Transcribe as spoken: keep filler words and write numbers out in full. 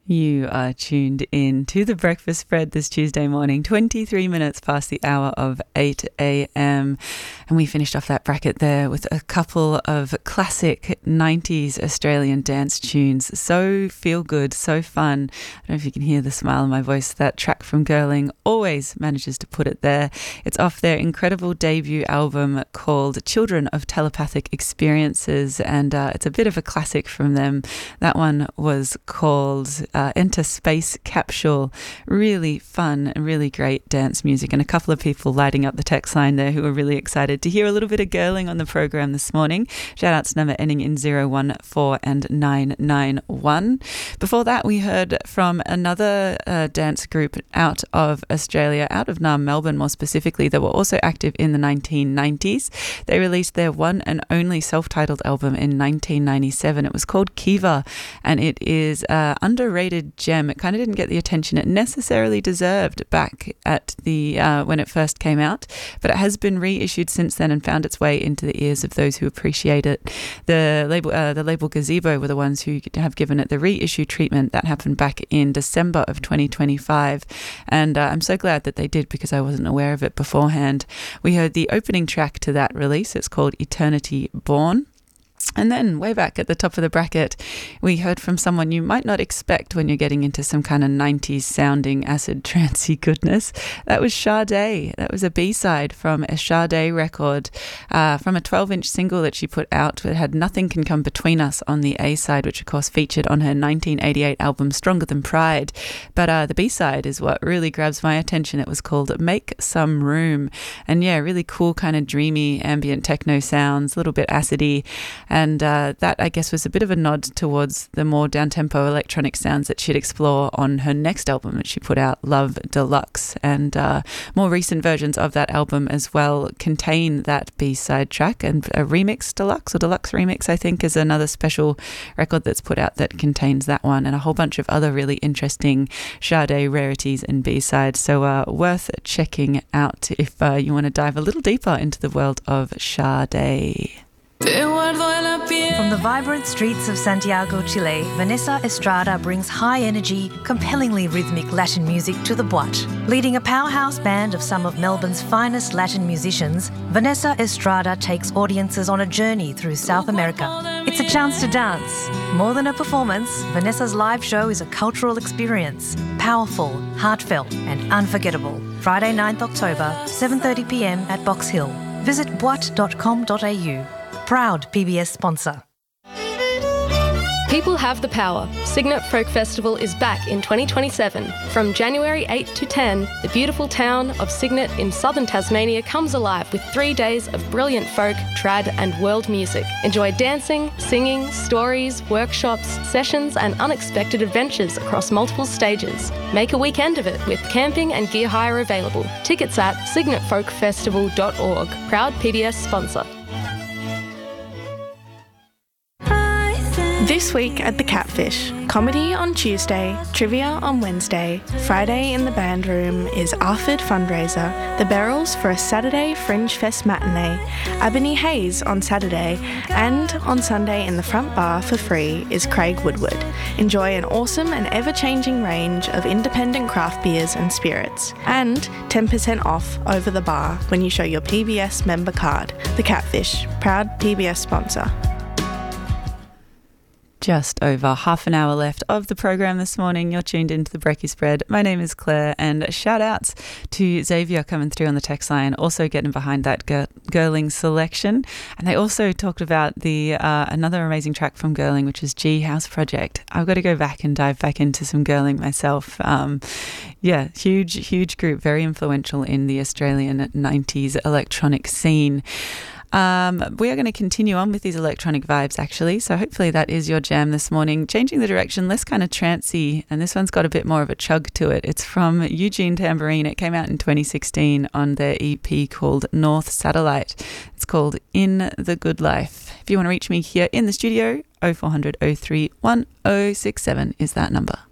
You are tuned in to The Breakfast Spread this Tuesday morning, twenty-three minutes past the hour of eight a.m. And we finished off that bracket there with a couple of classic nineties Australian dance tunes. So feel good, so fun. I don't know if you can hear the smile in my voice. That track from Girling always manages to put it there. It's off their incredible debut album called Children of Telepathic Experiences, and uh, it's a bit of a classic from them. That one was called Uh, Enter Space Capsule. Really fun and really great dance music, and a couple of people lighting up the text line there who are really excited to hear a little bit of Girling on the program this morning. Shout out to number ending in zero one four and nine nine one. Before that, we heard from another uh, dance group out of Australia, out of Naarm, Melbourne more specifically, that were also active in the nineteen nineties. They released their one and only self-titled album in nineteen ninety-seven. It was called Kiva, and it is uh, underrated gem. It kind of didn't get the attention it necessarily deserved back at the uh, when it first came out, but it has been reissued since then and found its way into the ears of those who appreciate it. The label, uh, the label Gazebo were the ones who have given it the reissue treatment. That happened back in December of twenty twenty-five, and uh, I'm so glad that they did, because I wasn't aware of it beforehand. We heard the opening track to that release. It's called Eternity Born. And then way back at the top of the bracket, we heard from someone you might not expect when you're getting into some kind of nineties sounding acid trancey goodness. That was Sade. That was a B-side from a Sade record, uh, from a twelve-inch single that she put out. It had Nothing Can Come Between Us on the A-side, which of course featured on her nineteen eighty-eight album Stronger Than Pride. But uh, the B-side is what really grabs my attention. It was called Make Some Room. And yeah, really cool kind of dreamy ambient techno sounds, a little bit acidy. And uh, that, I guess, was a bit of a nod towards the more down-tempo electronic sounds that she'd explore on her next album that she put out, Love Deluxe. And uh, more recent versions of that album as well contain that B-side track, and a remix deluxe, or deluxe remix, I think, is another special record that's put out that contains that one, and a whole bunch of other really interesting Sade rarities and B-sides. So uh, worth checking out if uh, you want to dive a little deeper into the world of Sade. From the vibrant streets of Santiago, Chile, Vanessa Estrada brings high-energy, compellingly rhythmic Latin music to the boîte. Leading a powerhouse band of some of Melbourne's finest Latin musicians, Vanessa Estrada takes audiences on a journey through South America. It's a chance to dance. More than a performance, Vanessa's live show is a cultural experience. Powerful, heartfelt and unforgettable. Friday ninth October, seven thirty p m at Box Hill. Visit boite dot com dot a u. Proud P B S sponsor. People have the power. Cygnet Folk Festival is back in twenty twenty-seven. From January eighth to tenth, the beautiful town of Cygnet in southern Tasmania comes alive with three days of brilliant folk, trad and world music. Enjoy dancing, singing, stories, workshops, sessions and unexpected adventures across multiple stages. Make a weekend of it with camping and gear hire available. Tickets at cygnet folk festival dot org. Proud P B S sponsor. This week at the Catfish, comedy on Tuesday, trivia on Wednesday, Friday in the band room is Arford Fundraiser, the Barrels for a Saturday Fringe Fest matinee, Ebony Hayes on Saturday, and on Sunday in the front bar for free is Craig Woodward. Enjoy an awesome and ever-changing range of independent craft beers and spirits, and ten percent off over the bar when you show your P B S member card. The Catfish, proud P B S sponsor. Just over half an hour left of the program this morning. You're tuned into the Brekkie Spread. My name is Claire, and shout outs to Xavier coming through on the text line, also getting behind that Gir- Girling selection. And they also talked about the uh, another amazing track from Girling, which is G House Project. I've got to go back and dive back into some Girling myself. Um, yeah, huge, huge group, very influential in the Australian nineties electronic scene. Um, we are going to continue on with these electronic vibes, actually. So hopefully that is your jam this morning. Changing the direction, less kind of trancey, and this one's got a bit more of a chug to it. It's from Eugene Tambourine. It came out in twenty sixteen on their E P called North Satellite. It's called In the Good Life. If you want to reach me here in the studio, oh four hundred oh three one oh six seven is that number.